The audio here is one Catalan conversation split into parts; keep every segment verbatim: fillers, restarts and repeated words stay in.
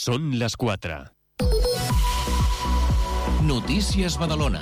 Són les quatre. Notícies Badalona.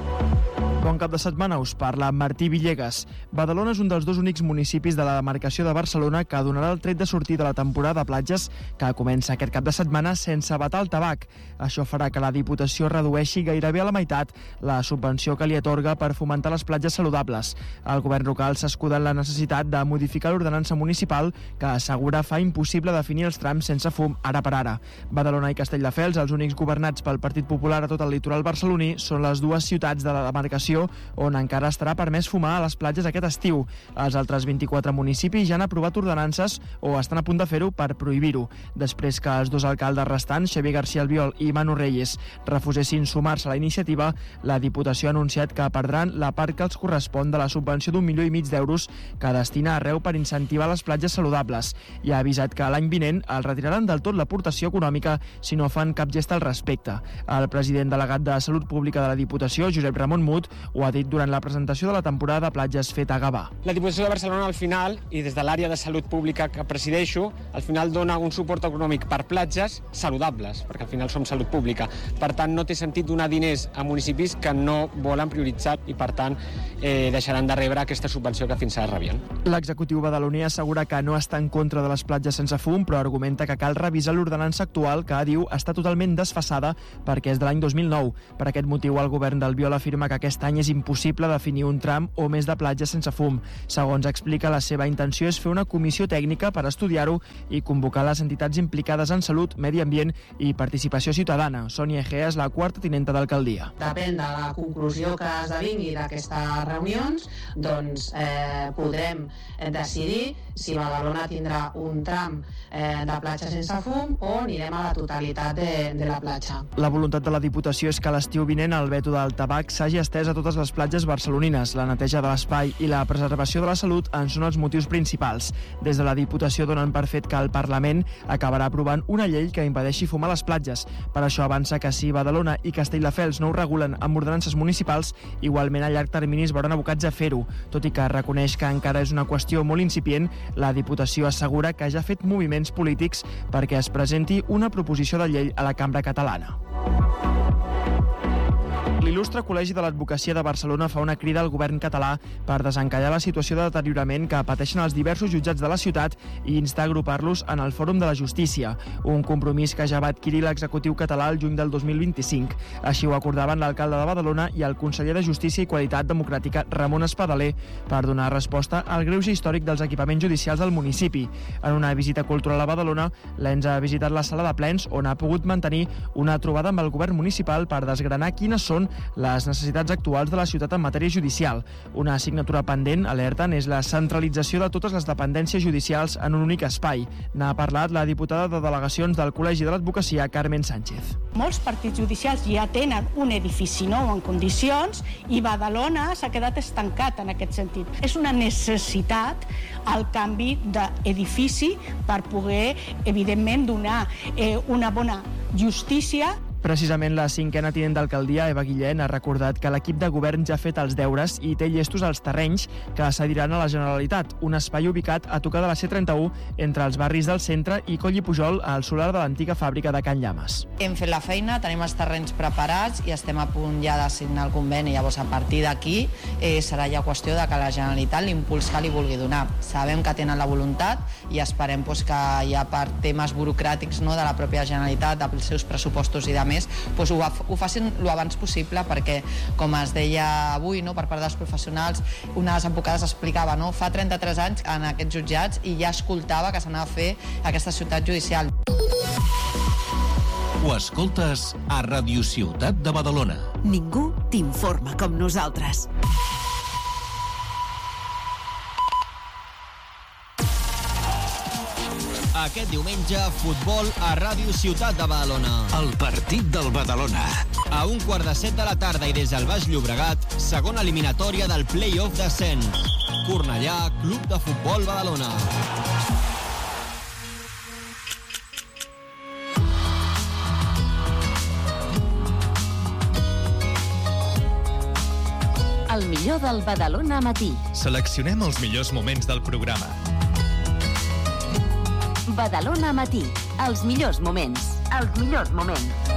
Bon cap de setmana, us parla Martí Villegas. Badalona és un dels dos únics municipis de la demarcació de Barcelona que donarà el tret de sortir de la temporada de platges que comença aquest cap de setmana sense vetar el tabac. Això farà que la Diputació redueixi gairebé a la meitat la subvenció que li atorga per fomentar les platges saludables. El govern local s'escuda en la necessitat de modificar l'ordenança municipal que assegura fa impossible definir els trams sense fum ara per ara. Badalona i Castelldefels, els únics governats pel Partit Popular a tot el litoral barceloní, són les dues ciutats de la demarcació on encara estarà permès fumar a les platges aquest estiu. Els altres vint-i-quatre municipis ja han aprovat ordenances o estan a punt de fer-ho per prohibir-ho. Després que els dos alcaldes restants, Xavier García Albiol i Manu Reyes, refusessin sumar-se a la iniciativa, la Diputació ha anunciat que perdran la part que els correspon de la subvenció d'un milió i mig d'euros que destina arreu per incentivar les platges saludables. I ha avisat que l'any vinent els retiraran del tot l'aportació econòmica si no fan cap gest al respecte. El president delegat de Salut Pública de la Diputació, Josep Ramon Mut, ho ha dit durant la presentació de la temporada de platges feta a Gavà. La Diputació de Barcelona al final, i des de l'àrea de salut pública que presideixo, al final dona un suport econòmic per platges saludables, perquè al final som salut pública. Per tant, no té sentit donar diners a municipis que no volen prioritzar i, per tant, eh, deixaran de rebre aquesta subvenció que fins ara rebien. L'executiu badaloní assegura que no està en contra de les platges sense fum, però argumenta que cal revisar l'ordenança actual que, diu, està totalment desfasada perquè és de l'any dos mil nou. Per aquest motiu, el govern d'Albiol afirma que aquest any és impossible definir un tram o més de platges sense fum. Segons explica, la seva intenció és fer una comissió tècnica per estudiar-ho i convocar les entitats implicades en salut, medi ambient i participació ciutadana. Sònia Egea és la quarta tinenta d'alcaldia. Depèn de la conclusió que esdevingui d'aquestes reunions, doncs eh, podrem decidir si Badalona tindrà un tram eh, de platja sense fum o anirem a la totalitat de, de la platja. La voluntat de la Diputació és que l'estiu vinent el veto del tabac s'hagi estès a totes les platges barcelonines. La neteja de l'espai i la preservació de la salut en són els motius principals. Des de la Diputació donen per fet que el Parlament acabarà aprovant una llei que impedeixi fumar a les platges. Per això avança que si Badalona i Castelldefels no ho regulen amb ordenances municipals, igualment a llarg termini es veuran abocats a fer-ho. Tot i que reconeix que encara és una qüestió molt incipient, la Diputació assegura que ja ha fet moviments polítics perquè es presenti una proposició de llei a la Cambra Catalana. L'il·lustre Col·legi de l'Advocacia de Barcelona fa una crida al govern català per desencallar la situació de deteriorament que pateixen els diversos jutjats de la ciutat i instar a agrupar-los en el Fòrum de la Justícia, un compromís que ja va adquirir l'executiu català el juny del dos mil vint-i-cinc. Així ho acordaven l'alcalde de Badalona i el conseller de Justícia i Qualitat Democràtica, Ramon Espadaler, per donar resposta al greuge històric dels equipaments judicials del municipi. En una visita cultural a Badalona, l'Ens ha visitat la sala de plens on ha pogut mantenir una trobada amb el govern municipal per desgranar quines són les necessitats actuals de la ciutat en matèria judicial. Una assignatura pendent, alerten, és la centralització de totes les dependències judicials en un únic espai. N'ha parlat la diputada de delegacions del Col·legi de l'Advocacia, Carmen Sánchez. Molts partits judicials ja tenen un edifici nou en condicions i Badalona s'ha quedat estancat en aquest sentit. És una necessitat el canvi d'edifici per poder, evidentment, donar eh, una bona justícia. Precisament la cinquena tinent d'alcaldia, Eva Guillén, ha recordat que l'equip de govern ja ha fet els deures i té llestos als terrenys que cediran a la Generalitat, un espai ubicat a tocar de la C trenta-u entre els barris del centre i Coll i Pujol al solar de l'antiga fàbrica de Can Llames. Hem fet la feina, tenim els terrenys preparats i estem a punt ja de signar el conveni. Llavors, a partir d'aquí eh, serà ja qüestió de que la Generalitat l'impuls que li vulgui donar. Sabem que tenen la voluntat i esperem pues, que ja per temes burocràtics, no, de la pròpia Generalitat, dels seus pressupostos i de més, doncs ho, ho facin el abans possible perquè, com es deia avui, no, per part dels professionals, una de les advocades explicava, no, fa trenta-tres anys en aquests jutjats i ja escoltava que s'anava a fer aquesta ciutat judicial. Ho escoltes a Ràdio Ciutat de Badalona. Ningú t'informa com nosaltres. Aquest diumenge, futbol a Ràdio Ciutat de Badalona. El partit del Badalona. A un quart de set de la tarda i des del Baix Llobregat, segona eliminatòria del play-off d'ascens. Cornellà, Club de Futbol Badalona. El millor del Badalona matí. Seleccionem els millors moments del programa. Badalona matí, els millors moments. els millors moments.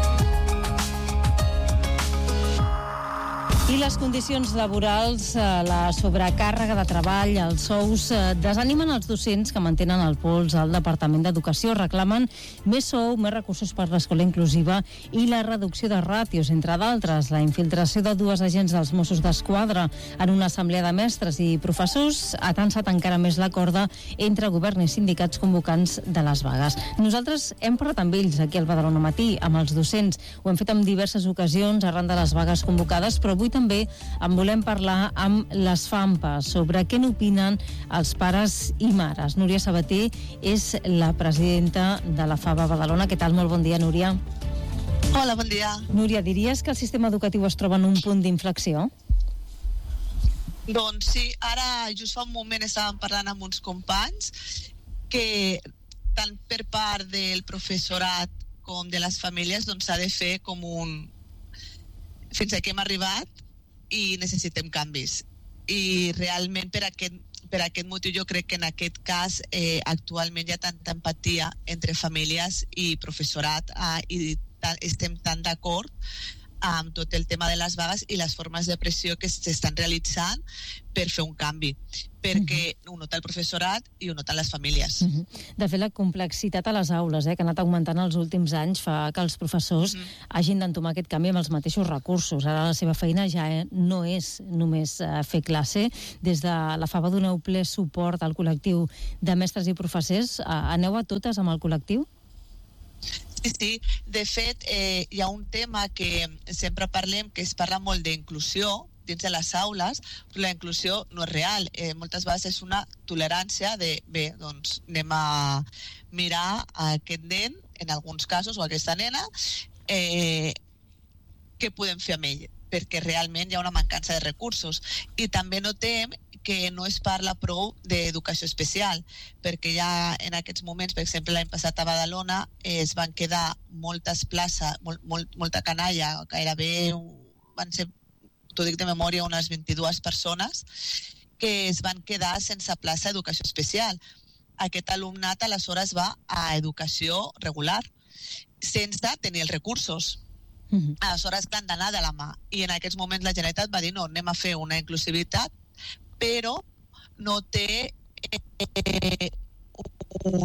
I les condicions laborals, la sobrecàrrega de treball, els sous, desanimen els docents que mantenen el pols al Departament d'Educació. Reclamen més sou, més recursos per l'escola inclusiva i la reducció de ràtios, entre d'altres. La infiltració de dues agents dels Mossos d'Esquadra en una assemblea de mestres i professors ha tensat encara més la corda entre govern i sindicats convocants de les vagues. Nosaltres hem parlat amb ells aquí al Badalona Matí, amb els docents. Ho hem fet en diverses ocasions arran de les vagues convocades, però avui també també en volem parlar amb les FAMPA sobre què n'opinen els pares i mares. Núria Sabater és la presidenta de la FABA Badalona. Què tal? Molt bon dia, Núria. Hola, bon dia. Núria, diries que el sistema educatiu es troba en un punt d'inflexió? Doncs sí, ara just fa un moment estàvem parlant amb uns companys que tant per part del professorat com de les famílies doncs s'ha de fer com un fins aquí hem arribat i necessitem canvis. I realment per aquest, per aquest motiu jo crec que en aquest cas eh, actualment hi ha tanta empatia entre famílies i professorat eh, i ta, estem tan d'acord amb tot el tema de les vagues i les formes de pressió que s'estan realitzant per fer un canvi, perquè uh-huh. ho nota el professorat i ho noten les famílies. Uh-huh. De fet, la complexitat a les aules, eh, que ha anat augmentant els últims anys, fa que els professors uh-huh. hagin d'entomar aquest canvi amb els mateixos recursos. Ara la seva feina ja eh, no és només eh, fer classe. Des de la FABA doneu ple suport al col·lectiu de mestres i professors. Eh, aneu a totes amb el col·lectiu? Sí, sí. De fet, eh, hi ha un tema que sempre parlem, que es parla molt d'inclusió dins de les aules, però la inclusió no és real. Eh, moltes vegades és una tolerància de, bé, doncs anem a mirar a aquest nen, en alguns casos, o a aquesta nena, eh, què podem fer amb ell, perquè realment hi ha una mancança de recursos. I també notem que no es parla prou d'educació especial, perquè ja en aquests moments, per exemple, l'any passat a Badalona es van quedar moltes places, molt, molt, molta canalla, gairebé van ser, t'ho dic de memòria, unes vint-i-dues persones que es van quedar sense plaça d'educació especial. Aquest alumnat aleshores va a educació regular, sense tenir els recursos. Uh-huh. Aleshores l'han d'anar de la mà. I en aquests moments la Generalitat va dir no, anem a fer una inclusivitat, però no té eh, un,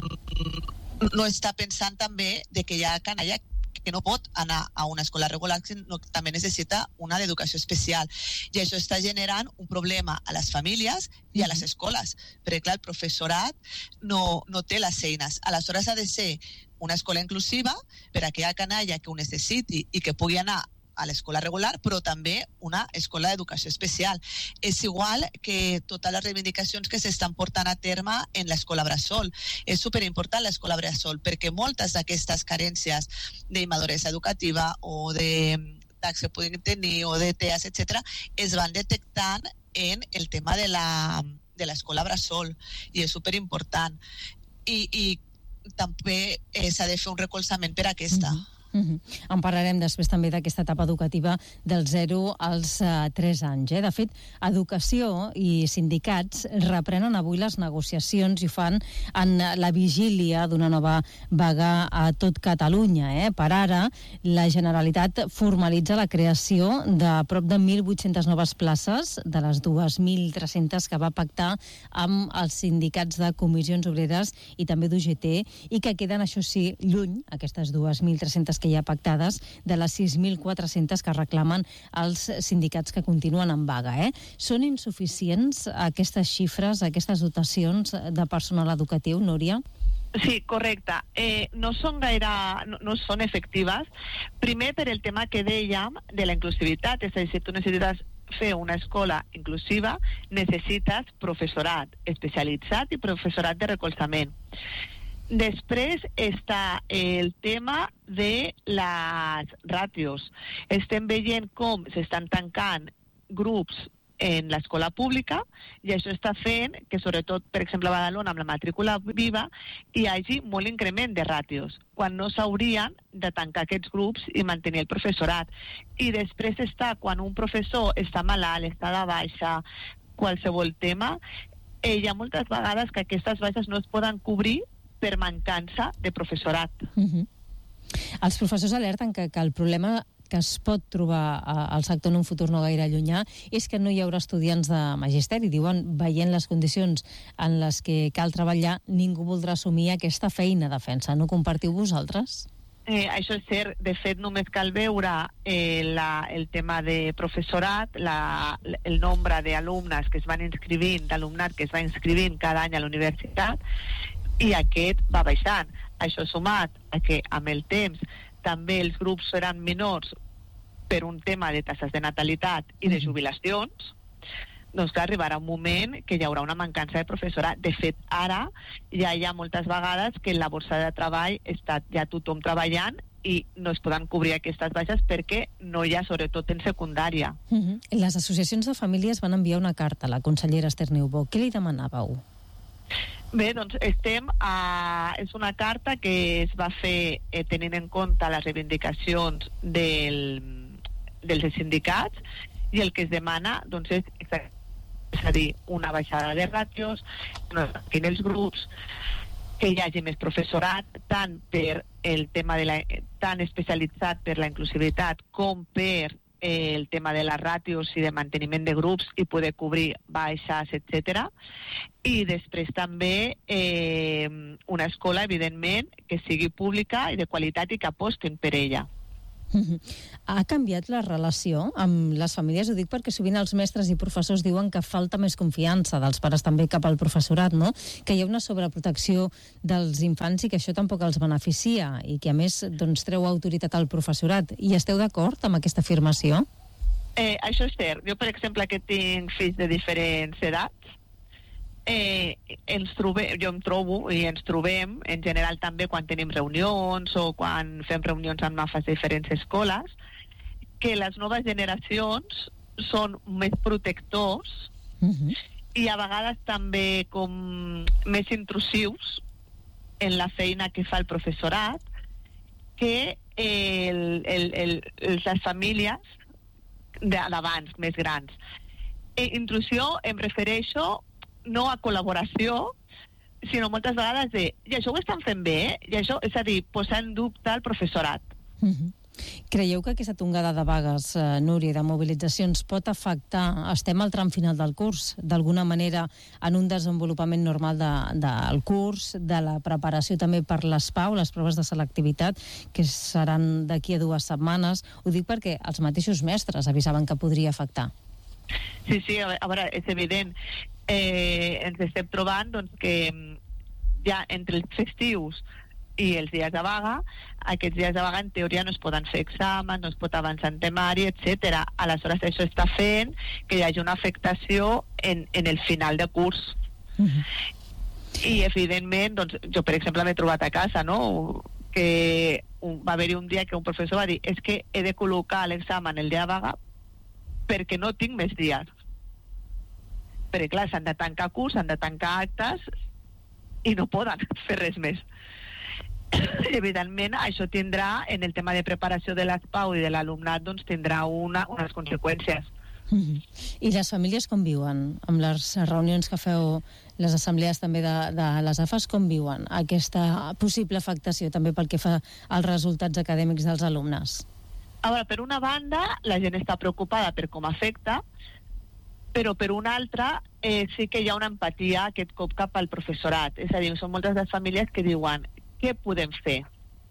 no està pensant també de que hi ha canalla que no pot anar a una escola regular, sinó que també necessita una d'educació especial. I això està generant un problema a les famílies i a les escoles, perquè clar, el professorat no, no té les eines. Aleshores ha de ser una escola inclusiva per a aquella canalla que ho necessiti i que pugui anar a l'escola regular, però també una escola d'educació especial. És igual que totes les reivindicacions que s'estan portant a terme en l'escola bressol. És superimportant l'escola bressol, perquè moltes d'aquestes carències d'immaduresa educativa o de tacs que puguin tenir o de T E A S, etcètera, es van detectant en el tema de la de l'escola bressol, i és superimportant. I, i també eh, s'ha de fer un recolzament per a aquesta. Mm-hmm. Uh-huh. En parlarem després també d'aquesta etapa educativa del zero als uh, tres anys. Eh? De fet, Educació i sindicats reprenen avui les negociacions i ho fan en la vigília d'una nova vaga a tot Catalunya. Eh? Per ara, la Generalitat formalitza la creació de prop de mil vuit-centes noves places de les dos mil tres-centes que va pactar amb els sindicats de comissions obreres i també d'U G T, i que queden, això sí, lluny, aquestes dos mil tres-centes que hi ha pactades, de les sis mil quatre-centes que reclamen els sindicats que continuen en vaga. Eh? Són insuficients aquestes xifres, aquestes dotacions de personal educatiu, Núria? Sí, correcte. Eh, no són gaire, no, no són efectives. Primer, per el tema que dèiem de la inclusivitat, és a dir, si tu necessites fer una escola inclusiva, necessites professorat especialitzat i professorat de recolzament. Després està el tema de les ràtios. Estem veient com s'estan tancant grups en l'escola pública i això està fent que, sobretot, per exemple, a Badalona, amb la matrícula viva, hi hagi molt increment de ràtios, quan no s'haurien de tancar aquests grups i mantenir el professorat. I després està quan un professor està malalt, està de baixa, qualsevol tema, eh, hi ha moltes vegades que aquestes baixes no es poden cobrir per mancança de professorat. Uh-huh. Els professors alerten que, que el problema que es pot trobar al sector en un futur no gaire llunyà és que no hi haurà estudiants de magisteri. Diuen, veient les condicions en les que cal treballar, ningú voldrà assumir aquesta feina de defensa. No compartiu vosaltres? Eh, això és cert. De fet, només cal veure eh, la, el tema de professorat, la, el nombre d'alumnes que es van inscrivint, d'alumnat que es va inscrivint cada any a la universitat, i aquest va baixant. Això sumat a que amb el temps també els grups seran menors per un tema de taxes de natalitat i de jubilacions, doncs que arribarà un moment que hi haurà una mancança de professorat. De fet, ara ja hi ha moltes vegades que en la borsa de treball està ja tothom treballant i no es poden cobrir aquestes baixes perquè no hi ha, sobretot en secundària. Uh-huh. Les associacions de famílies van enviar una carta a la consellera Esther Niubó. Què li demanàveu? Bé, doncs estem a... és una carta que es va fer eh, tenint en compte les reivindicacions del, dels sindicats, i el que es demana doncs, és, és a dir, una baixada de ràtios, no es tanquin els grups, que hi hagi més professorat, tant per el tema de la, tan especialitzat per la inclusivitat com per eh, el tema de les ràtios i de manteniment de grups i poder cobrir baixes, etcètera. I després també eh, una escola, evidentment, que sigui pública i de qualitat i que apostin per ella. Ha canviat la relació amb les famílies? Ho dic perquè sovint els mestres i professors diuen que falta més confiança dels pares també cap al professorat, no? Que hi ha una sobreprotecció dels infants i que això tampoc els beneficia i que a més doncs, treu autoritat al professorat. I esteu d'acord amb aquesta afirmació? Eh, això és cert. Jo, per exemple, que tinc fills de diferents edats, Eh, ens trobem, jo em trobo i ens trobem en general també quan tenim reunions o quan fem reunions amb mafes de diferents escoles, que les noves generacions són més protectors uh-huh. i a vegades també com més intrusius en la feina que fa el professorat que el, el, el, les famílies d'abans, més grans. E intrusió em refereixo no a col·laboració, sinó moltes vegades de, i això ho estan fent bé, i això, és a dir, posar en dubte el professorat. Uh-huh. Creieu que aquesta tongada de vagues, eh, Núria, de mobilitzacions pot afectar, estem al tram final del curs, d'alguna manera en un desenvolupament normal de, del curs, de la preparació també per les P A U, les proves de selectivitat, que seran d'aquí a dues setmanes? Ho dic perquè els mateixos mestres avisaven que podria afectar. Sí, sí, a veure, és evident. Eh, ens estem trobant doncs, que ja entre els festius i els dies de vaga, aquests dies de vaga en teoria no es poden fer exàmens, no es pot avançar en temari, etcètera. Aleshores això està fent que hi hagi una afectació en, en el final de curs. Uh-huh. I evidentment, doncs, jo per exemple m'he trobat a casa, no?, que un, va haver-hi un dia que un professor va dir és que he de col·locar l'examen el dia de vaga perquè no tinc més dies. Perquè, clar, s'han de tancar curs, s'han de tancar actes i no poden fer res més. Evidentment, això tindrà, en el tema de preparació de les P A U i de l'alumnat, doncs tindrà una, unes conseqüències. Mm-hmm. I les famílies com viuen? Amb les reunions que feu, les assemblees també de, de les A F A S, com viuen aquesta possible afectació també pel que fa als resultats acadèmics dels alumnes? A veure, per una banda, la gent està preocupada per com afecta, però per una altra eh, sí que hi ha una empatia aquest cop cap al professorat. És a dir, són moltes les famílies que diuen què podem fer?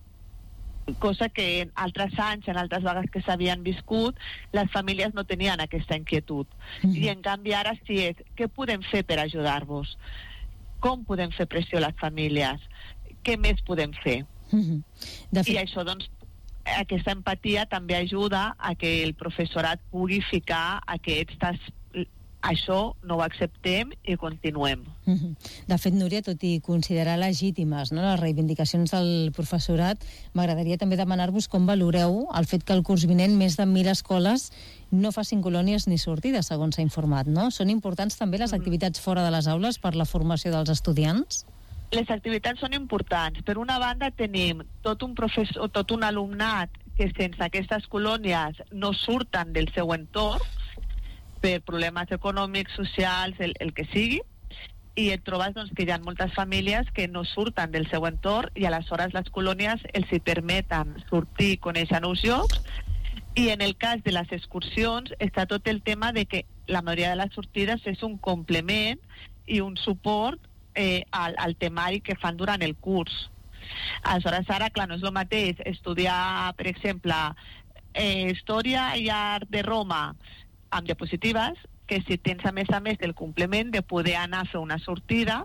Cosa que en altres anys, en altres vagues que s'havien viscut, les famílies no tenien aquesta inquietud. Mm-hmm. I en canvi ara sí és què podem fer per ajudar-vos? Com podem fer pressió a les famílies? Què més podem fer? Mm-hmm. De fet... I això, doncs, aquesta empatia també ajuda a que el professorat pugui ficar aquestes això no ho acceptem i continuem. De fet, Núria, tot i considerar legítimes, no?, les reivindicacions del professorat, m'agradaria també demanar-vos com valoreu el fet que el curs vinent més de mil escoles no facin colònies ni sortides, segons s'ha informat, no? Són importants també les activitats fora de les aules per la formació dels estudiants? Les activitats són importants. Per una banda tenim tot un professor, tot un alumnat que sense aquestes colònies no surten del seu entorn, per problemes econòmics, socials, el, el que sigui, i et trobes doncs, que hi ha moltes famílies que no surten del seu entorn i aleshores les colònies els hi permeten sortir, conèixer nous llocs. I en el cas de les excursions està tot el tema de que la majoria de les sortides és un complement i un suport eh, al, al temari que fan durant el curs. Aleshores, ara, clar, no és el mateix estudiar, per exemple, eh, història i art de Roma amb diapositives, que si tens a més a més el complement de poder anar a fer una sortida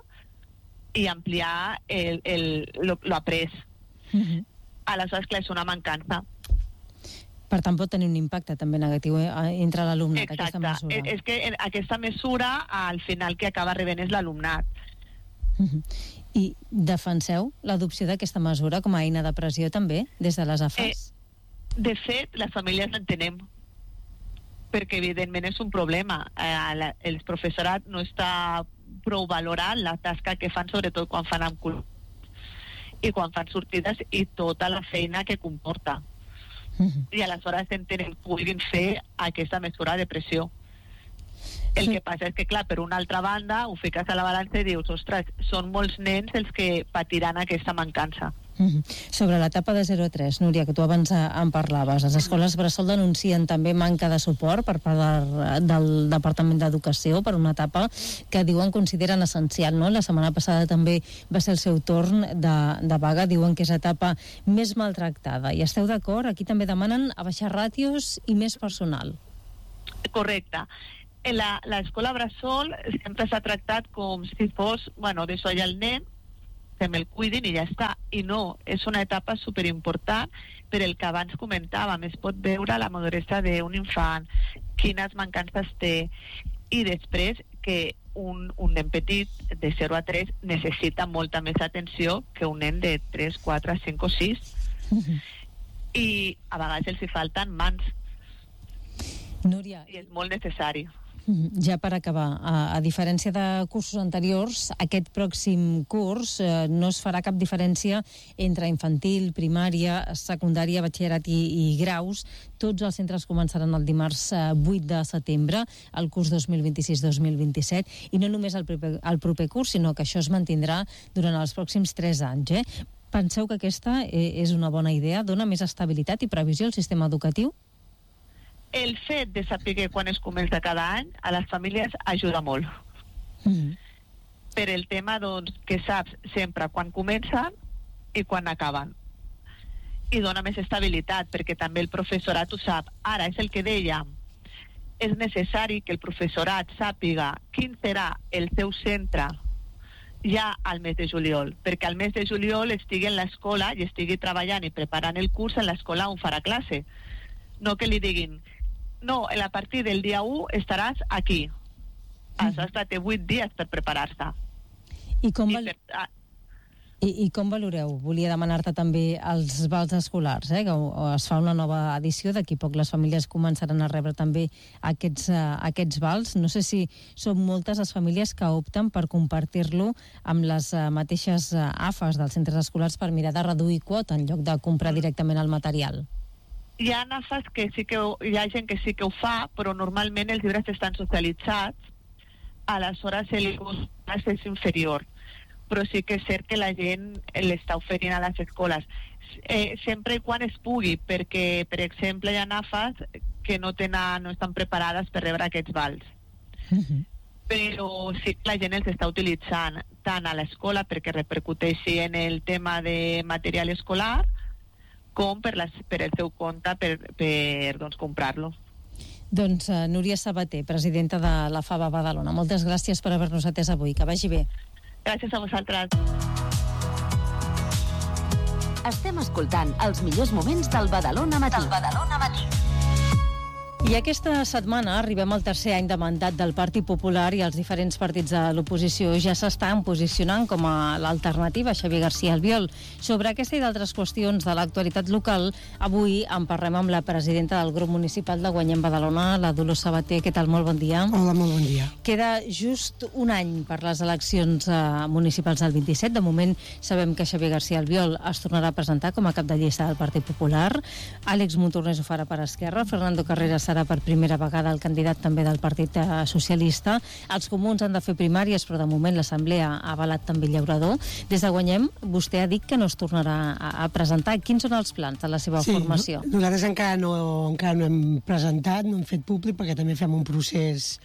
i ampliar el, el, lo, lo après. Mm-hmm. Aleshores, clar, és una mancança. Per tant, pot tenir un impacte també negatiu entre l'alumnat, aquesta mesura. Exacte, és que aquesta mesura al final que acaba rebent és l'alumnat. Uh-huh. I defenseu l'adopció d'aquesta mesura com a eina de pressió també, des de les A F A S? Eh, de fet, les famílies l'entenem, perquè evidentment és un problema. Eh, el professorat no està prou valorant la tasca que fan, sobretot quan fan amb cul i quan fan sortides i tota la feina que comporta. Uh-huh. I aleshores entenem que vulguin fer aquesta mesura de pressió. El que passa és que, clar, per una altra banda ho fiques a la balança i dius, ostres, són molts nens els que patiran aquesta mancança. Uh-huh. Sobre l'etapa de zero a tres, Núria, que tu abans en parlaves, les escoles bressol denuncien també manca de suport per part de, del Departament d'Educació per una etapa que diuen consideren essencial, no? La setmana passada també va ser el seu torn de, de vaga, diuen que és etapa més maltractada. I esteu d'acord? Aquí també demanen abaixar ràtios i més personal. Correcte. L'escola bressol sempre s'ha tractat com si fos, bueno, d'això hi ha el nen, que me'l cuidin i ja està. I no, és una etapa superimportant per el que abans comentàvem. Es pot veure la maduresa d'un infant, quines mancances té, i després que un, un nen petit de zero a tres necessita molta més atenció que un nen de tres, quatre, cinc o sis. Uh-huh. I a vegades els hi falten mans. Núria. I és molt necessari. Ja per acabar, a, a diferència de cursos anteriors, aquest pròxim curs eh, no es farà cap diferència entre infantil, primària, secundària, batxillerat i, i graus. Tots els centres començaran el dimarts eh, vuit de setembre, el curs dos mil vint-i-sis dos mil vint-i-set, i no només el proper, el proper curs, sinó que això es mantindrà durant els pròxims tres anys. Eh? Penseu que aquesta eh, és una bona idea? Dona més estabilitat i previsió al sistema educatiu? El fet de saber quan es comença cada any a les famílies ajuda molt. Mm-hmm. Per el tema, doncs, que saps sempre quan comencen i quan acaben. I dona més estabilitat, perquè també el professorat ho sap. Ara, és el que dèiem, és necessari que el professorat sàpiga quin serà el seu centre ja al mes de juliol, perquè al mes de juliol estigui en l'escola i estigui treballant i preparant el curs en l'escola on farà classe. No que li diguin, no, a partir del dia u estaràs aquí. Això mm. té vuit dies per preparar-se. I com, I, val... per... I, I com valoreu? Volia demanar-te també els vals escolars, eh? Que es fa una nova edició, d'aquí poc les famílies començaran a rebre també aquests, uh, aquests vals. No sé si són moltes les famílies que opten per compartir-lo amb les uh, mateixes uh, A F As dels centres escolars per mirar de reduir quota en lloc de comprar directament el material. Hi ha A F As que sí que ho, hi ha gent que sí que ho fa, però normalment els llibres estan socialitzats, aleshores el cost és inferior. Però sí que és cert que la gent l'està oferint a les escoles. Eh, sempre i quan es pugui, perquè, per exemple, hi ha A F As que no, tenen, no estan preparades per rebre aquests vals. Uh-huh. Però sí que la gent els està utilitzant tant a l'escola perquè repercuteixi en el tema de material escolar, com per, les, per el seu compte per, per doncs, comprar-lo. Doncs uh, Núria Sabater, presidenta de la FABA Badalona, moltes gràcies per haver-nos atès avui. Que vagi bé. Gràcies a vosaltres. Estem escoltant els millors moments del Badalona Matí. Del Badalona Matí. I aquesta setmana arribem al tercer any de mandat del Partit Popular i els diferents partits de l'oposició ja s'estan posicionant com a l'alternativa a Xavier García Albiol. Sobre aquesta i d'altres qüestions de l'actualitat local, avui en parlem amb la presidenta del grup municipal de Guanyem Badalona, la Dolors Sabater. Què tal? Molt bon dia. Hola, molt bon dia. Queda just un any per les eleccions eh, municipals del vint-i-set. De moment sabem que Xavier García Albiol es tornarà a presentar com a cap de llista del Partit Popular. Àlex Montornès ho farà per Esquerra, Fernando Carreras serà per primera vegada el candidat també del Partit Socialista. Els comuns han de fer primàries, però de moment l'Assemblea ha avalat també Llaurador. Des de Guanyem, vostè ha dit que no es tornarà a presentar. Quins són els plans de la seva sí, formació? No, nosaltres encara no, encara no hem presentat, no hem fet públic, perquè també fem un procés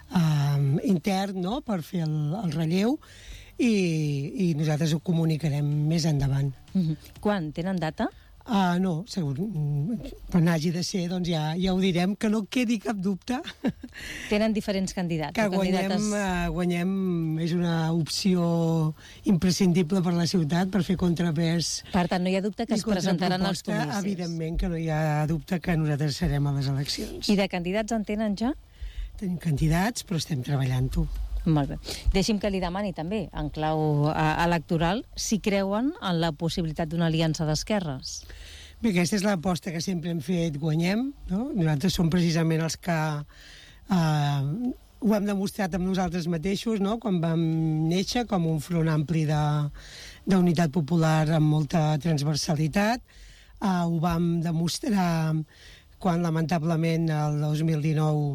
eh, intern, no?, per fer el, el relleu, i, i nosaltres ho comunicarem més endavant. Mm-hmm. Quan? Tenen data? Uh, no, segur. Quan hagi de ser, doncs ja, ja ho direm, que no quedi cap dubte. Tenen diferents candidats. Que guanyem, candidates... uh, guanyem és una opció imprescindible per la ciutat, per fer contrapès. Per tant, no hi ha dubte que es presentaran als comicis. Evidentment que no hi ha dubte que nosaltres serem a les eleccions. I de candidats en tenen ja? Tenim candidats, però estem treballant-ho. Molt bé. Deixi'm que li demani també, en clau electoral, si creuen en la possibilitat d'una aliança d'esquerres. Bé, aquesta és l'aposta que sempre hem fet, Guanyem, no? Nosaltres som precisament els que eh, ho hem demostrat amb nosaltres mateixos, no?, quan vam néixer com un front ampli d'unitat popular amb molta transversalitat. Eh, ho vam demostrar quan, lamentablement, el dos mil dinou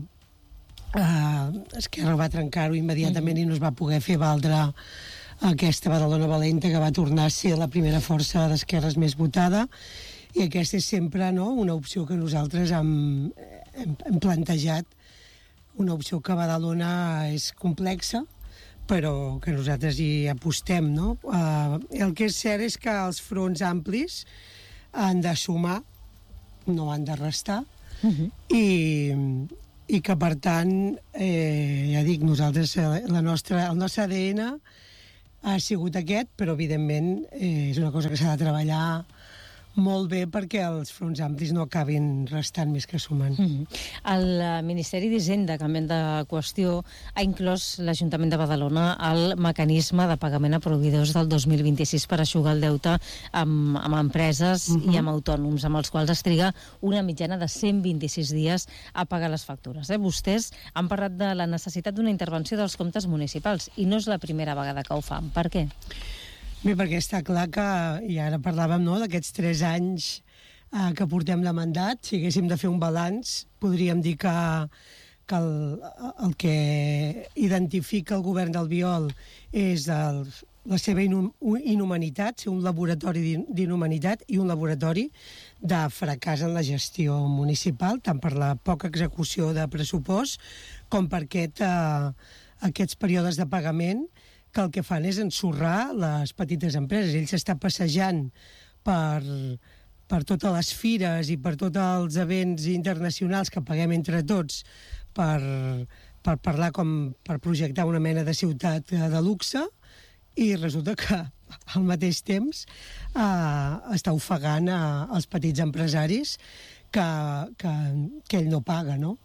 Uh, Esquerra va trencar-ho immediatament, mm-hmm, i no es va poder fer valdre aquesta Badalona valenta, que va tornar a ser la primera força d'esquerres més votada, i aquesta és sempre, no?, una opció que nosaltres hem, hem, hem plantejat, una opció que a Badalona és complexa, però que nosaltres hi apostem, no? Uh, el que és cert és que els fronts amplis han de sumar, no han de restar, mm-hmm, i... i que, per tant, eh, ja dic, nosaltres, la nostra, el nostre A D N ha sigut aquest, però, evidentment, eh, és una cosa que s'ha de treballar molt bé perquè els fronts amplis no acabin restant més que sumant. Mm-hmm. El Ministeri d'Hisenda, canviant de qüestió, ha inclòs l'Ajuntament de Badalona al mecanisme de pagament a proveïdors del dos mil vint-i-sis per eixugar el deute amb, amb empreses, uh-huh, i amb autònoms, amb els quals es triga una mitjana de cent vint-i-sis dies a pagar les factures. Eh? Vostès han parlat de la necessitat d'una intervenció dels comptes municipals i no és la primera vegada que ho fan. Per què? Bé, perquè està clar que, i ara parlàvem, no?, d'aquests tres anys eh, que portem de mandat, si haguéssim de fer un balanç, podríem dir que, que el, el que identifica el govern d'Albiol és el, la seva inhum, inhumanitat, ser un laboratori d'inhumanitat i un laboratori de fracàs en la gestió municipal, tant per la poca execució de pressupost com per aquest, eh, aquests períodes de pagament que el que fan és ensorrar les petites empreses. Ell s'està passejant per, per totes les fires i per tots els events internacionals que paguem entre tots per, per parlar com per projectar una mena de ciutat de luxe, i resulta que al mateix temps eh, està ofegant eh, els petits empresaris que, que, que ell no paga, no?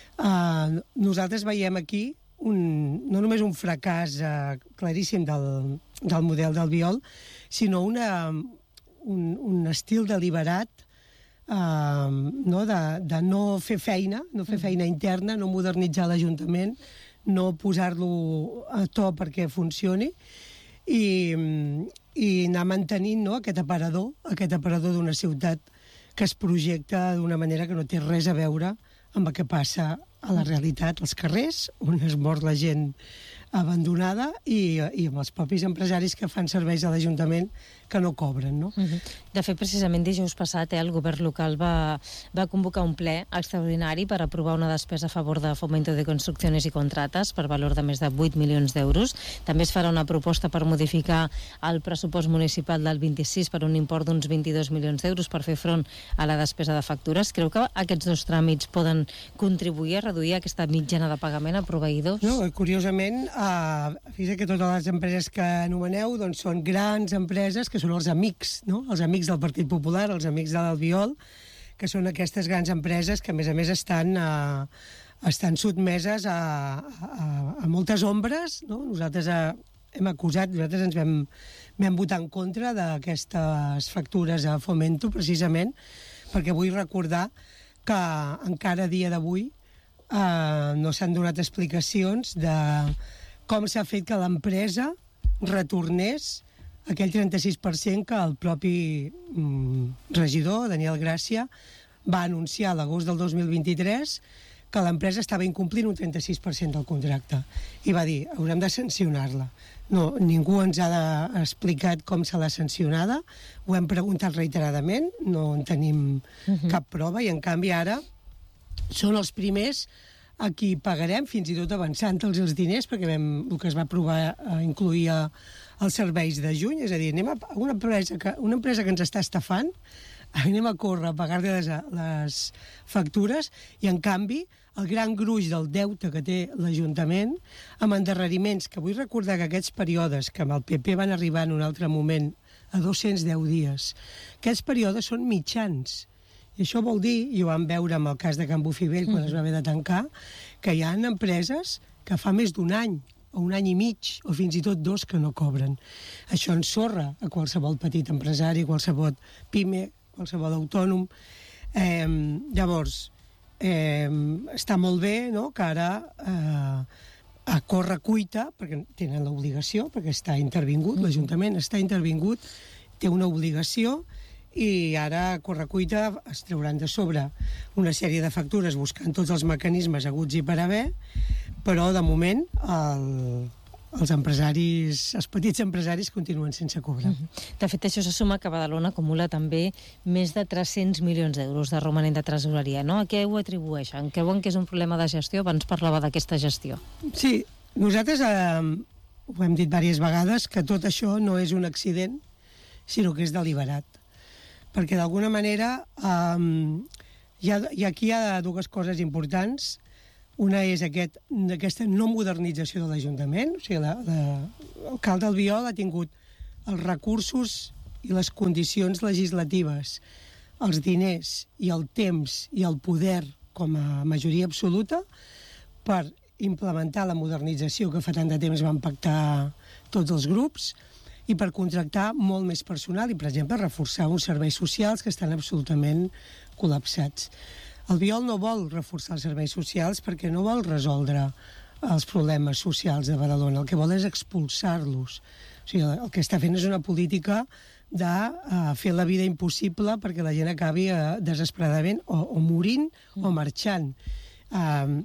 Eh, nosaltres veiem aquí Un, no només un fracàs eh, claríssim del, del model d'Albiol, sinó una, un, un estil deliberat eh, no, de, de no fer feina, no fer feina interna, no modernitzar l'Ajuntament, no posar-lo a to perquè funcioni, i, i anar mantenint, no?, aquest aparador, aquest aparador d'una ciutat que es projecta d'una manera que no té res a veure amb el que passa a la realitat, als carrers, on es mor la gent abandonada, i, i amb els propis empresaris que fan serveis a l'Ajuntament que no cobren, no? Uh-huh. De fet, precisament dijous passat, eh, el govern local va, va convocar un ple extraordinari per aprovar una despesa a favor de Fomento de Construcciones i Contrates per valor de més de vuit milions d'euros. També es farà una proposta per modificar el pressupost municipal del vint-i-sis per un import d'uns vint-i-dos milions d'euros per fer front a la despesa de factures. Creu que aquests dos tràmits poden contribuir a reduir aquesta mitjana de pagament a proveïdors? No, curiosament, uh, fixa't que totes les empreses que anomeneu doncs, són grans empreses que són els amics, no? Els amics del Partit Popular, els amics de l'Albiol, que són aquestes grans empreses que, a més a més, estan, uh, estan sotmeses a, a, a moltes ombres, no? Nosaltres uh, hem acusat, nosaltres ens vam, vam votar en contra d'aquestes factures a Fomento, precisament, perquè vull recordar que encara a dia d'avui Uh, no s'han donat explicacions de com s'ha fet que l'empresa retornés aquell trenta-sis per cent que el propi mm, regidor, Daniel Gràcia, va anunciar a l'agost del dos mil vint-i-tres que l'empresa estava incomplint un trenta-sis per cent del contracte. I va dir, haurem de sancionar-la. No, ningú ens ha de, explicat com se l'ha sancionada, ho hem preguntat reiteradament, no en tenim uh-huh. cap prova, i en canvi ara són els primers a qui pagarem, fins i tot avançant-los els diners, perquè vam, el que es va aprovar eh, incluïa els serveis de juny, és a dir, anem a una empresa que, una empresa que ens està estafant, anem a córrer a pagar-li les, les factures, i en canvi el gran gruix del deute que té l'Ajuntament, amb endarreriments, que vull recordar que aquests períodes, que amb el P P van arribar en un altre moment a dos-cents deu dies, aquests períodes són mitjans. I això vol dir, i ho vam veure amb el cas de Can Bufivell, quan es va haver de tancar, que hi ha empreses que fa més d'un any, o un any i mig, o fins i tot dos, que no cobren. Això ensorra a qualsevol petit empresari, qualsevol pime, qualsevol autònom. Eh, llavors, eh, està molt bé, no?, que ara eh, a corre cuita, perquè tenen l'obligació, perquè està intervingut, l'Ajuntament està intervingut, té una obligació, i ara a corre cuita es trauran de sobre una sèrie de factures buscant tots els mecanismes haguts i per haver, però de moment el, els empresaris, els petits empresaris continuen sense cobrar. De fet, això se suma que Badalona acumula també més de tres-cents milions d'euros de romanent de tresoreria, no? A què ho atribueixen? Creuen que és un problema de gestió? Abans parlava d'aquesta gestió. Sí, nosaltres eh, ho hem dit diverses vegades, que tot això no és un accident, sinó que és deliberat. Perquè d'alguna manera eh, hi ha, i aquí hi ha dues coses importants. Una és aquest, aquesta no modernització de l'Ajuntament, o sigui, l'alcalde Albiol ha tingut els recursos i les condicions legislatives, els diners i el temps i el poder com a majoria absoluta per implementar la modernització que fa tant de temps van pactar tots els grups, i per contractar molt més personal i, per exemple, reforçar uns serveis socials que estan absolutament col·lapsats. El Albiol no vol reforçar els serveis socials perquè no vol resoldre els problemes socials de Badalona. El que vol és expulsar-los. O sigui, el que està fent és una política de uh, fer la vida impossible perquè la gent acabi uh, desesperadament o, o morint o marxant. Uh,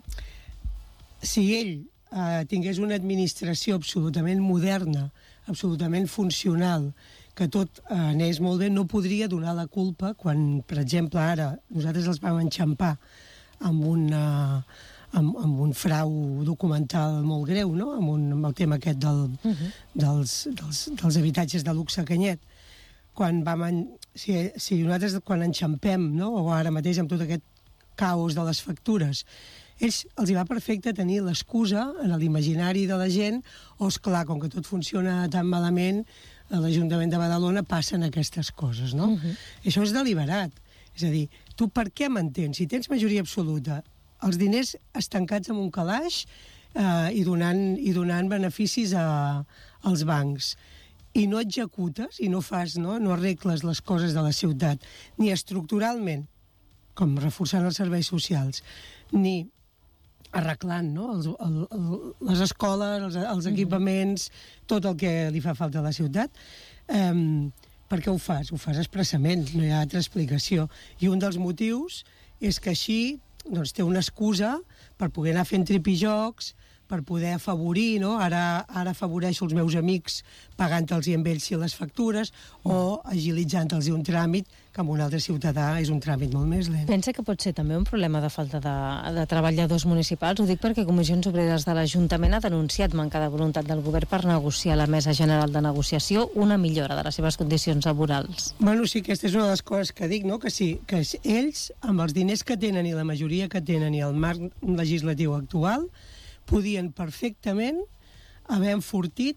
si ell uh, tingués una administració absolutament moderna, absolutament funcional, que tot eh, anés molt bé, no podria donar la culpa quan, per exemple, ara nosaltres els vam enxampar amb, una, amb, amb un frau documental molt greu, no?, amb, un, amb el tema aquest del, uh-huh. dels, dels, dels habitatges de luxe a Canyet. Quan vam en, si, si nosaltres quan enxampem, no?, o ara mateix amb tot aquest caos de les factures, ells els hi va perfecte tenir l'excusa en l'imaginari de la gent, o esclar, com que tot funciona tan malament, a l'Ajuntament de Badalona passen aquestes coses, no? Uh-huh. Això és deliberat. És a dir, tu per què mantens? Si tens majoria absoluta, els diners estancats en un calaix eh, i, donant, i donant beneficis a, als bancs, i no executes, i no fas, no? no arregles les coses de la ciutat, ni estructuralment, com reforçant els serveis socials, ni arreglant, no?, els, el, el, les escoles, els, els equipaments, tot el que li fa falta a la ciutat. Um, per què ho fas? Ho fas expressament, no hi ha altra explicació. I un dels motius és que així doncs, té una excusa per poder anar fent tripijocs, per poder afavorir, no? Ara, ara afavoreixo els meus amics pagant-los i amb ells les factures o agilitzant-los un tràmit que amb un altre ciutadà és un tràmit molt més lent. Pensa que pot ser també un problema de falta de, de treballadors municipals? Ho dic perquè Comissions Obreres de l'Ajuntament ha denunciat manca de voluntat del govern per negociar a la Mesa General de Negociació una millora de les seves condicions laborals. Bueno, sí, aquesta és una de les coses que dic, no? Que sí, que ells, amb els diners que tenen i la majoria que tenen i el marc legislatiu actual, podien perfectament haver enfortit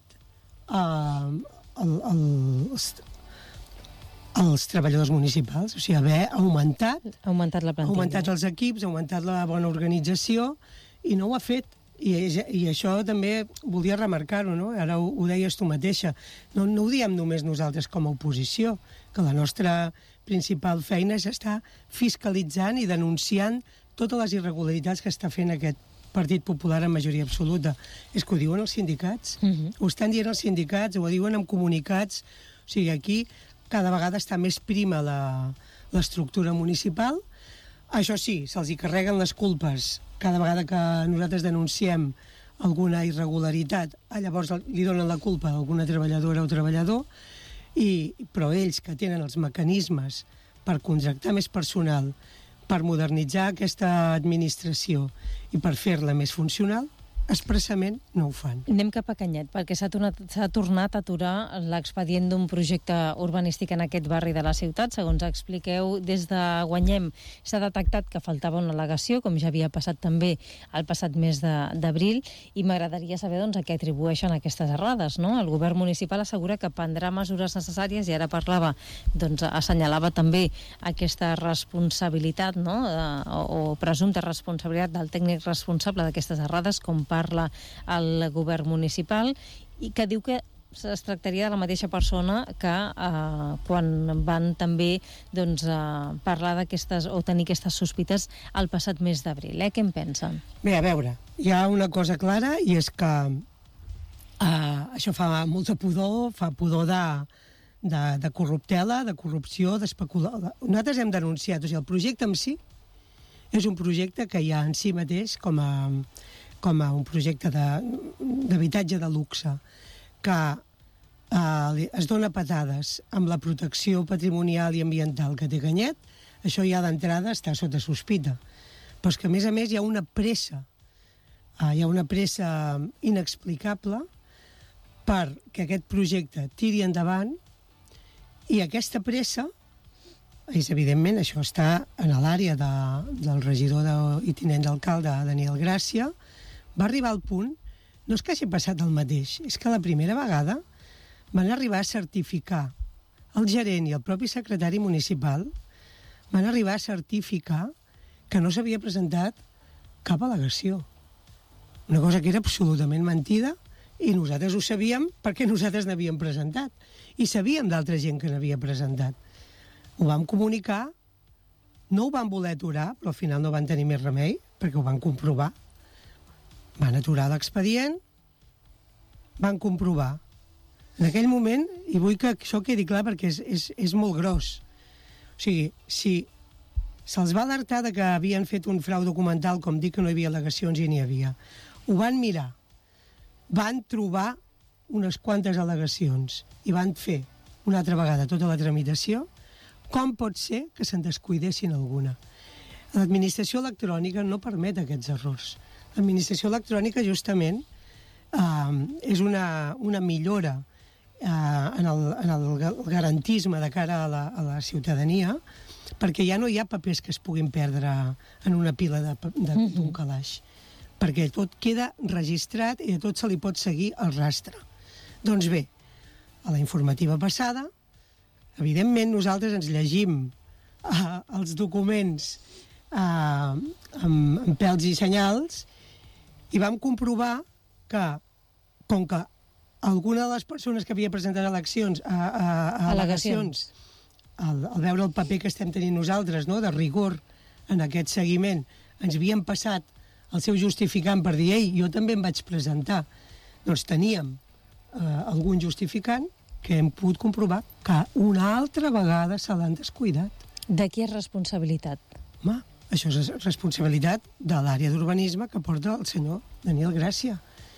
uh, el, el, els, els treballadors municipals, o sigui, haver augmentat, augmentat la plantilla, augmentat els equips, augmentat la bona organització, i no ho ha fet. I, i això també volia remarcar-ho, no? Ara ho, ho deies tu mateixa. No, no ho diem només nosaltres com a oposició, que la nostra principal feina és estar fiscalitzant i denunciant totes les irregularitats que està fent aquest Partit Popular en majoria absoluta. És que ho diuen els sindicats. Uh-huh. Ho estan dient els sindicats, ho diuen amb comunicats. O sigui, aquí cada vegada està més prima l'estructura municipal Això sí, se'ls hi carreguen les culpes cada vegada que nosaltres denunciem alguna irregularitat, llavors li donen la culpa a alguna treballadora o treballador, i, però ells que tenen els mecanismes per contractar més personal, per modernitzar aquesta administració i per fer-la més funcional, expressament no ho fan. Anem cap a Canyet, perquè s'ha tornat, s'ha tornat a aturar l'expedient d'un projecte urbanístic en aquest barri de la ciutat. Segons expliqueu, des de Guanyem s'ha detectat que faltava una al·legació, com ja havia passat també el passat mes d'abril, i m'agradaria saber doncs, a què atribueixen aquestes errades. No? El govern municipal assegura que prendrà mesures necessàries i ara parlava, doncs, assenyalava també aquesta responsabilitat, no? o, o presumpta responsabilitat del tècnic responsable d'aquestes errades, com parla el govern municipal, i que diu que es tractaria de la mateixa persona que eh, quan van també doncs, eh, parlar d'aquestes o tenir aquestes sospites el passat mes d'abril. Eh? Què en pensen? Bé, a veure, hi ha una cosa clara i és que eh, això fa molta pudor, fa pudor de, de, de corruptela, de corrupció, d'especular. Nosaltres hem denunciat, o sigui, el projecte en si és un projecte que ja en si mateix, com a com a un projecte d'habitatge de, de luxe, que eh, es dona patades amb la protecció patrimonial i ambiental que té Canyet, això ja d'entrada està sota sospita. Però és que, a més a més, hi ha una pressa, eh, hi ha una pressa inexplicable perquè aquest projecte tiri endavant, i aquesta pressa és, evidentment, això està en l'àrea de, del regidor de, i tinent d'alcalde Daniel Gràcia. Va arribar al punt, no és que hagi passat el mateix, és que la primera vegada van arribar a certificar, el gerent i el propi secretari municipal van arribar a certificar que no s'havia presentat cap al·legació. Una cosa que era absolutament mentida, i nosaltres ho sabíem perquè nosaltres n'havíem presentat, i sabíem d'altra gent que n'havia presentat. Ho vam comunicar, no ho van voler aturar, però al final no van tenir més remei, perquè ho van comprovar. Van aturar l'expedient, van comprovar. En aquell moment, i vull que això quedi clar perquè és, és, és molt gros, o sigui, si se'ls va alertar de que havien fet un frau documental, com dir que no hi havia al·legacions i n'hi havia, ho van mirar, van trobar unes quantes al·legacions i van fer una altra vegada tota la tramitació, com pot ser que se'n descuidessin alguna? L'administració electrònica no permet aquests errors. L'administració electrònica, justament, eh, és una, una millora eh, en, el, en el garantisme de cara a la, a la ciutadania, perquè ja no hi ha papers que es puguin perdre en una pila d'un calaix, perquè tot queda registrat i a tot se li pot seguir el rastre. Doncs bé, a la informativa passada, evidentment nosaltres ens llegim eh, els documents eh, amb, amb pèls i senyals, i vam comprovar que, com que alguna de les persones que havia presentat eleccions, a, a, a al·legacions, al, al veure el paper que estem tenint nosaltres, no?, de rigor en aquest seguiment, ens havien passat el seu justificant per dir, ei, jo també em vaig presentar. Doncs teníem eh, algun justificant que hem pogut comprovar que una altra vegada se l'han descuidat. De qui és responsabilitat? Home, això és responsabilitat de l'àrea d'urbanisme que porta el senyor Daniel Gràcia.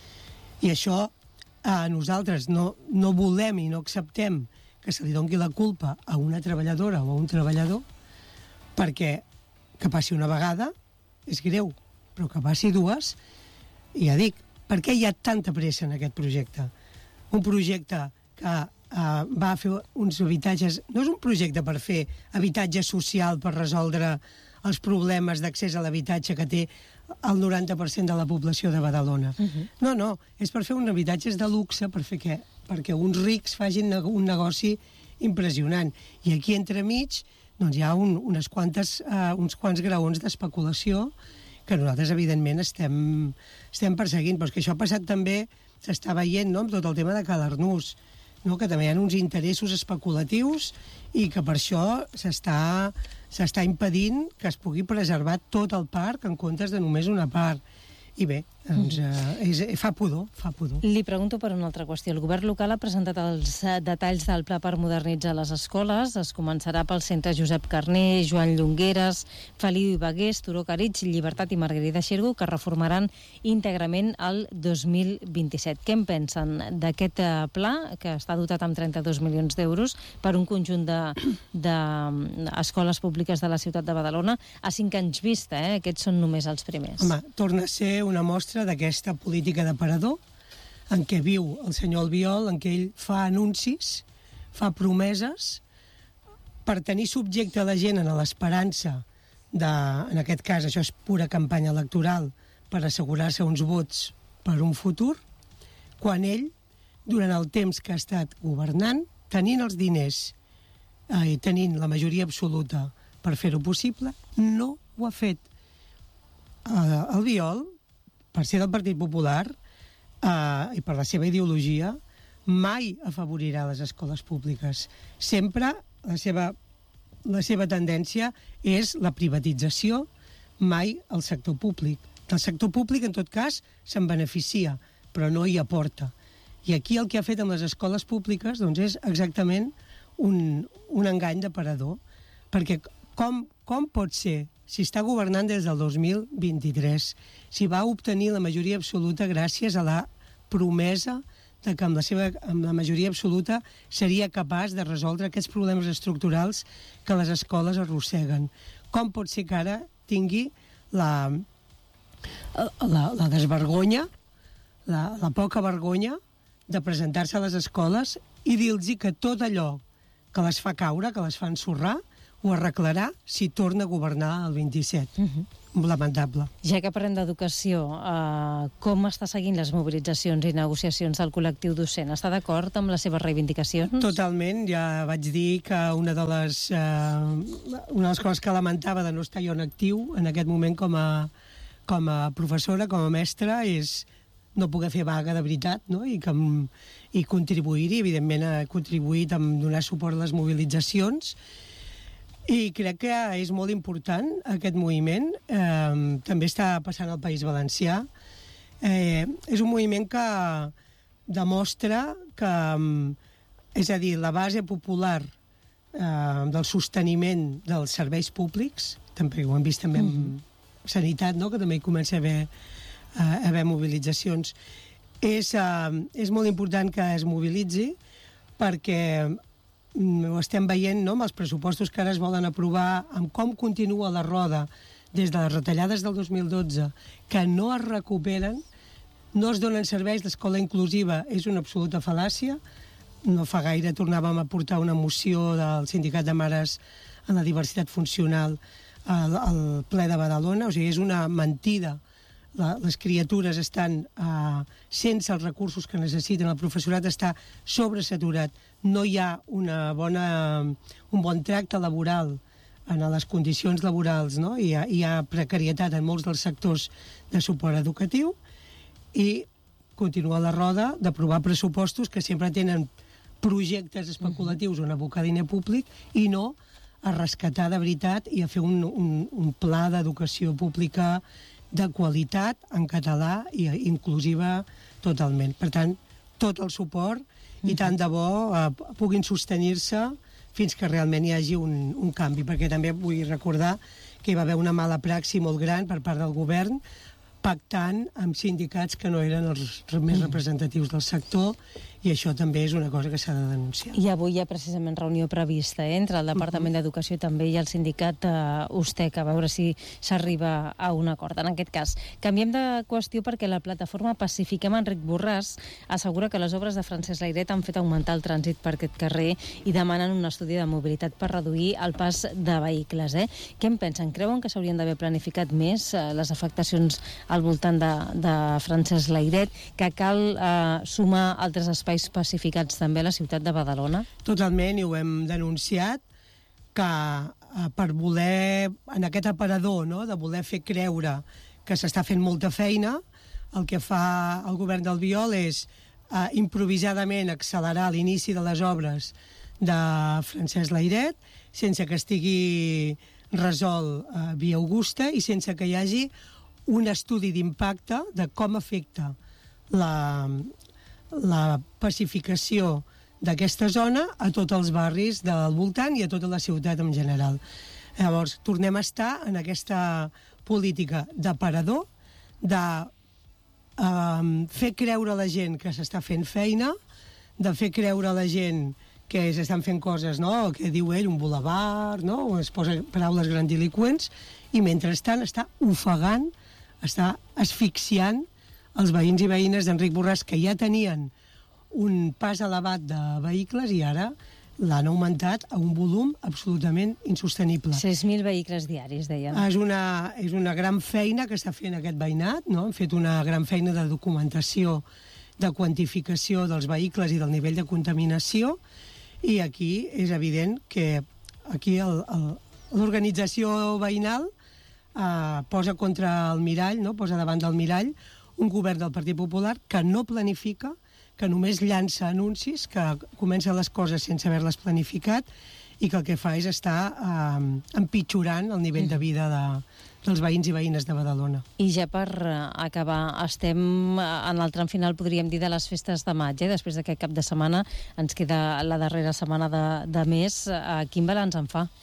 I això eh, nosaltres no, no volem i no acceptem que se li doni la culpa a una treballadora o a un treballador, perquè que passi una vegada és greu, però que passi dues, i ja dic, per què hi ha tanta pressa en aquest projecte? Un projecte que eh, va fer uns habitatges... No és un projecte per fer habitatge social, per resoldre els problemes d'accés a l'habitatge que té el noranta per cent de la població de Badalona. Uh-huh. No, no, és per fer uns habitatges de luxe, per fer què? Perquè uns rics facin un negoci impressionant. I aquí entremig doncs, hi ha un, unes quantes, uh, uns quants graons d'especulació que nosaltres, evidentment, estem, estem perseguint. Però és que això ha passat també, s'està veient, no?, amb tot el tema de Calarnús, no?, que també hi ha uns interessos especulatius i que per això s'està s'està impedint que es pugui preservar tot el parc en comptes de només una part. I bé, Doncs, eh, és, fa pudor, fa pudor. Li pregunto per una altra qüestió. El govern local ha presentat els detalls del pla per modernitzar les escoles. Es començarà pel centre Josep Carner, Joan Llongueras, Feliu i Bagués, Turó Caritx, Llibertat i Margarida Xirgu, que reformaran íntegrament el dos mil vint-i-set. Què en pensen d'aquest pla, que està dotat amb trenta-dos milions d'euros per un conjunt d'escoles públiques de la ciutat de Badalona? A cinc anys vista, eh? Aquests són només els primers. Home, torna a ser una mostra d'aquesta política d'aparador en què viu el senyor Albiol, en què ell fa anuncis, fa promeses per tenir subjecte a la gent en l'esperança de, en aquest cas, això és pura campanya electoral, per assegurar-se uns vots per un futur, quan ell, durant el temps que ha estat governant, tenint els diners eh, i tenint la majoria absoluta per fer-ho possible, no ho ha fet. Eh, Albiol, per ser del Partit Popular eh, i per la seva ideologia, mai afavorirà les escoles públiques. Sempre la seva, la seva tendència és la privatització, mai el sector públic. El sector públic, en tot cas, se'n beneficia, però no hi aporta. I aquí el que ha fet amb les escoles públiques doncs, és exactament un, un engany d'aparador, perquè com, com pot ser, si està governant des del dos mil vint-i-tres, si va obtenir la majoria absoluta gràcies a la promesa de que amb la, seva, amb la majoria absoluta seria capaç de resoldre aquests problemes estructurals que les escoles arrosseguen. Com pot ser que ara tingui la, la, la desvergonya, la, la poca vergonya de presentar-se a les escoles i dir-los que tot allò que les fa caure, que les fa ensorrar, ho arreglarà si torna a governar el vint-i-set. Uh-huh. Lamentable. Ja que parlem d'educació, eh, com està seguint les mobilitzacions i negociacions del col·lectiu docent? Està d'acord amb les seves reivindicacions? Totalment. Ja vaig dir que una de les, eh, una de les coses que lamentava de no estar jo en actiu en aquest moment com a, com a professora, com a mestra, és no poder fer vaga de veritat, no? I, que, i contribuir-hi. Evidentment, ha contribuït a donar suport a les mobilitzacions. I crec que és molt important aquest moviment. Eh, també està passant al País Valencià. Eh, és un moviment que demostra que, és a dir, la base popular eh, del sosteniment dels serveis públics, també ho hem vist també en sanitat, no? Que també hi comença a haver, a haver mobilitzacions. És, eh, és molt important que es mobilitzi perquè ho estem veient, no?, amb els pressupostos que ara es volen aprovar, amb com continua la roda des de les retallades del dos mil dotze, que no es recuperen, no es donen serveis. L'escola inclusiva és una absoluta fal·làcia. No fa gaire tornàvem a portar una moció del Sindicat de Mares en la diversitat funcional al, al ple de Badalona. O sigui, és una mentida. La, les criatures estan eh, sense els recursos que necessiten, el professorat està sobresaturat, no hi ha una bona, un bon tracte laboral en les condicions laborals, no? Hi ha, hi ha precarietat en molts dels sectors de suport educatiu i continua la roda d'aprovar pressupostos que sempre tenen projectes especulatius on abocar diner públic i no a rescatar de veritat i a fer un, un, un pla d'educació pública de qualitat, en català i inclusiva totalment. Per tant, tot el suport i tant de bo eh, puguin sostenir-se fins que realment hi hagi un, un canvi, perquè també vull recordar que hi va haver una mala praxi molt gran per part del govern pactant amb sindicats que no eren els més representatius del sector, i això també és una cosa que s'ha de denunciar. I avui hi ha precisament reunió prevista eh, entre el Departament d'Educació també i el sindicat eh, USTEC, a veure si s'arriba a un acord. En aquest cas, canviem de qüestió perquè la plataforma Pacifiquem Enric Borràs assegura que les obres de Francesc Layret han fet augmentar el trànsit per aquest carrer i demanen un estudi de mobilitat per reduir el pas de vehicles. Eh? Què en pensen? Creuen que s'haurien d'haver planificat més eh, les afectacions al voltant de, de Francesc Layret, que cal eh, sumar altres espais pacificats també a la ciutat de Badalona? Totalment, i ho hem denunciat, que eh, per voler, en aquest aparador, no?, de voler fer creure que s'està fent molta feina, el que fa el govern d'Albiol és eh, improvisadament accelerar l'inici de les obres de Francesc Layret, sense que estigui resolt eh, via Augusta i sense que hi hagi un estudi d'impacte de com afecta la, la pacificació d'aquesta zona a tots els barris del voltant i a tota la ciutat en general. Llavors, tornem a estar en aquesta política d'aparador, de eh, fer creure a la gent que s'està fent feina, de fer creure a la gent que s'estan fent coses, no?, que diu ell, un bulevard, no?, o es posa paraules grandiloqüents, i mentrestant està ofegant, està asfixiant els veïns i veïnes d'Enric Borràs, que ja tenien un pas elevat de vehicles i ara l'han augmentat a un volum absolutament insostenible. sis mil vehicles diaris, deien. És una, és una gran feina que està fent aquest veïnat, no? Han fet una gran feina de documentació, de quantificació dels vehicles i del nivell de contaminació, i aquí és evident que aquí l'organització veïnal eh, posa contra el mirall, no? Posa davant del mirall un govern del Partit Popular que no planifica, que només llança anuncis, que comença les coses sense haver-les planificat i que el que fa és estar eh, empitjorant el nivell de vida de, dels veïns i veïnes de Badalona. I ja per acabar, estem en el tram final, podríem dir, de les festes de maig, eh? Després d'aquest cap de setmana ens queda la darrera setmana de, de mes. Quin balanç en fa?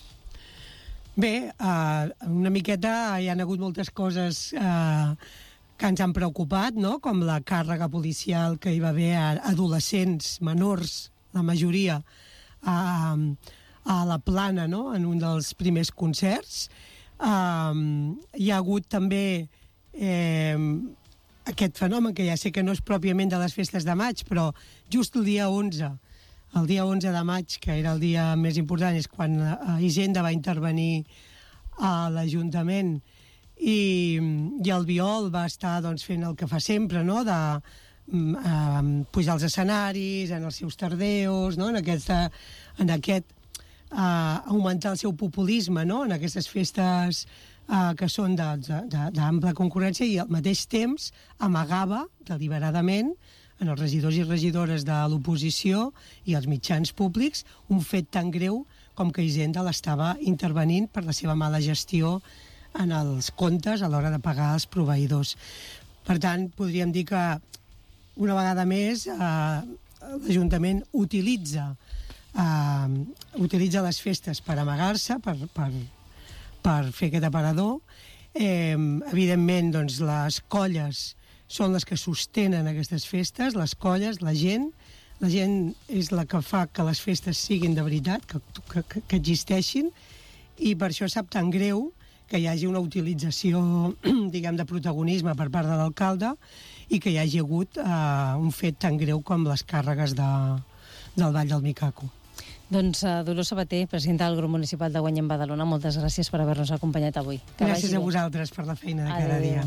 Bé, eh, una miqueta hi ha hagut moltes coses eh, que ens han preocupat, no? Com la càrrega policial que hi va haver a adolescents, menors, la majoria, a, a la Plana, no?, en un dels primers concerts. Um, hi ha hagut també eh, aquest fenomen, que ja sé que no és pròpiament de les festes de maig, però just el dia onze, el dia onze de maig, que era el dia més important, és quan uh, Hisenda va intervenir a l'Ajuntament i, i el Biol va estar doncs, fent el que fa sempre, no?, de uh, pujar als escenaris, en els seus tardeos, no?, en, aquesta, en aquest uh, augmentar el seu populisme, no?, en aquestes festes uh, que són d'ampla concurrència, i al mateix temps amagava deliberadament en els regidors i regidores de l'oposició i els mitjans públics un fet tan greu com que Hisenda l'estava intervenint per la seva mala gestió en els comptes a l'hora de pagar els proveïdors. Per tant, podríem dir que una vegada més eh, l'Ajuntament utilitza, eh, utilitza les festes per amagar-se, per, per, per fer aquest aparador. Eh, evidentment, doncs, les colles són les que sostenen aquestes festes, les colles, la gent. La gent és la que fa que les festes siguin de veritat, que, que, que existeixin, i per això sap tan greu que hi hagi una utilització, diguem, de protagonisme per part de l'alcalde i que hi hagi hagut eh, un fet tan greu com les càrregues de, del Vall del Micaco. Doncs uh, Dolors Sabater, presidenta del grup municipal de Guanyem Badalona, moltes gràcies per haver-nos acompanyat avui. Que gràcies a vosaltres per la feina de cada dia.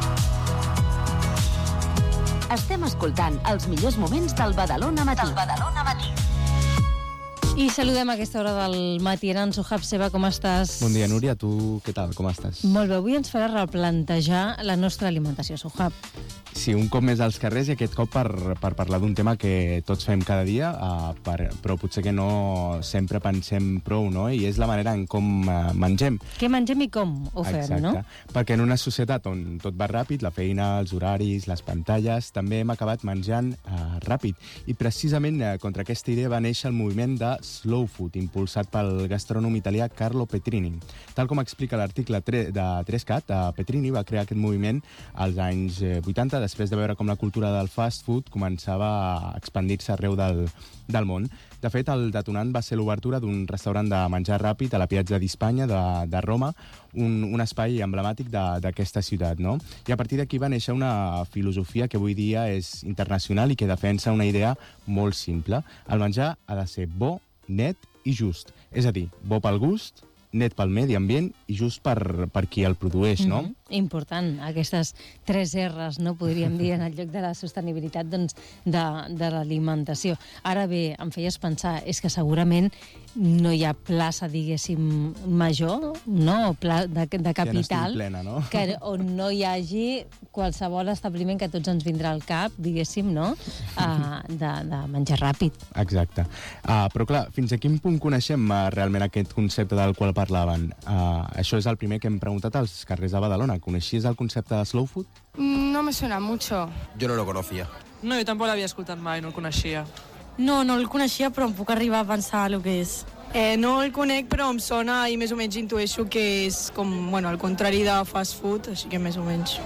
Estem escoltant els millors moments del Badalona Matí. Del Badalona Matí. I saludem a aquesta hora del matí. En Suhab Seva, com estàs? Bon dia, Núria. Tu què tal? Com estàs? Molt bé. Avui ens farà replantejar la nostra alimentació, Suhab. Sí, un cop més als carrers, i aquest cop per, per parlar d'un tema que tots fem cada dia, uh, per, però potser que no sempre pensem prou, no? I és la manera en com uh, mengem. Què mengem i com ho fem, Exacte. No? Perquè en una societat on tot va ràpid, la feina, els horaris, les pantalles, també hem acabat menjant uh, ràpid. I precisament uh, contra aquesta idea va néixer el moviment de Slow Food, impulsat pel gastrònom italià Carlo Petrini. Tal com explica l'article de tres cat, uh, Petrini va crear aquest moviment als anys vuitanta, després de veure com la cultura del fast food començava a expandir-se arreu del, del món. De fet, el detonant va ser l'obertura d'un restaurant de menjar ràpid a la Piazza d'Hispània de, de Roma, un, un espai emblemàtic d'aquesta ciutat, no? I a partir d'aquí va néixer una filosofia que avui dia és internacional i que defensa una idea molt simple. El menjar ha de ser bo, net i just. És a dir, bo pel gust, net pel medi ambient i just per, per qui el produeix, no? Mm-hmm. Important, aquestes tres erres, no podríem dir, en el lloc de la sostenibilitat, doncs, de, de l'alimentació. Ara bé, em feies pensar, és que segurament no hi ha plaça, diguéssim, major, no? Pla de, de capital, que no plena, no? Que, on no hi hagi qualsevol establiment que a tots ens vindrà al cap, diguéssim, no? Uh, de, de menjar ràpid. Exacte. Uh, però clar, fins a quin punt coneixem uh, realment aquest concepte del qual parlaven. Uh, això és el primer que hem preguntat als carrers de Badalona. Coneixies el concepte de slow food? No me suena mucho. Yo no lo conocía. No, jo tampoc l'havia escoltat mai, no el coneixia. No, no el coneixia, però em puc arribar a pensar el que és. Eh, no el conec, però em sona i més o menys intueixo que és com, bueno, el contrari de fast food, així que més o menys.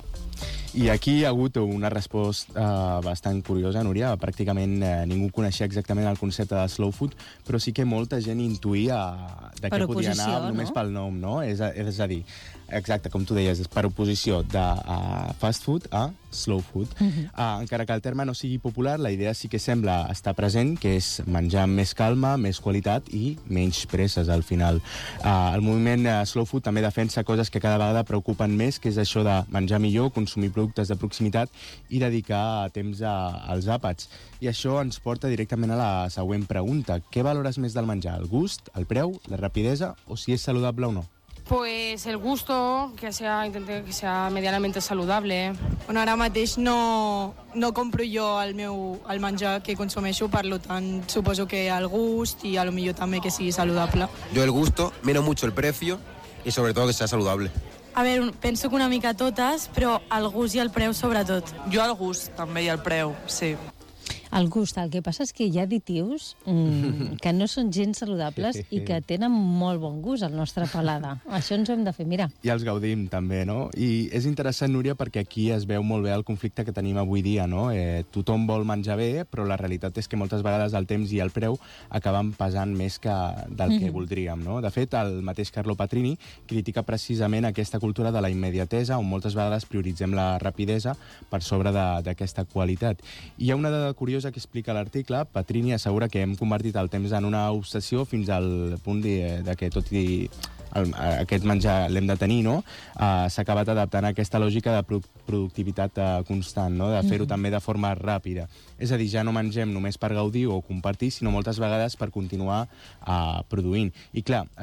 I aquí hi ha hagut una resposta uh, bastant curiosa, Núria. Pràcticament uh, ningú coneixia exactament el concepte de slow food, però sí que molta gent intuïa de què podia anar no? només pel nom, no? És a, és a dir, exacte, com tu deies, és per oposició de uh, fast food a slow food. Uh-huh. Uh, encara que el terme no sigui popular, la idea sí que sembla estar present, que és menjar amb més calma, més qualitat i menys presses al final. Uh, el moviment uh, slow food també defensa coses que cada vegada preocupen més, que és això de menjar millor, consumir productes de proximitat i dedicar temps a, als àpats. I això ens porta directament a la següent pregunta. Què valores més del menjar? El gust, el preu, la rapidesa o si és saludable o no? Pues el gusto, que sea, intente que sea medianamente saludable. Bueno, ara mateix no, no compro jo el meu el menjar que consumeixo, per tant suposo que el gust i a lo millor també que sigui saludable. Yo el gusto, miro mucho el precio y sobre todo que sea saludable. A veure, penso que una mica totes, però el gust i el preu sobretot. Jo el gust també i el preu, sí. El gust, el que passa és que hi ha additius mmm, que no són gens saludables i que tenen molt bon gust al nostre paladar. Això ens ho hem de fer mirar. I els gaudim també, no? I és interessant, Núria, perquè aquí es veu molt bé el conflicte que tenim avui dia, no? Eh, tothom vol menjar bé, però la realitat és que moltes vegades el temps i el preu acaben pesant més que del que mm. voldríem, no? De fet, el mateix Carlo Patrini critica precisament aquesta cultura de la immediatesa, on moltes vegades prioritzem la rapidesa per sobre d'aquesta qualitat. I hi ha una dada curiosa que explica l'article. Patrini assegura que hem convertit el temps en una obsessió fins al punt de, de que tot i el, aquest menjar l'hem de tenir, no? Uh, s'ha acabat adaptant a aquesta lògica de pro productivitat uh, constant, no? De fer-ho mm. també de forma ràpida. És a dir, ja no mengem només per gaudir o compartir, sinó moltes vegades per continuar uh, produint. I clar,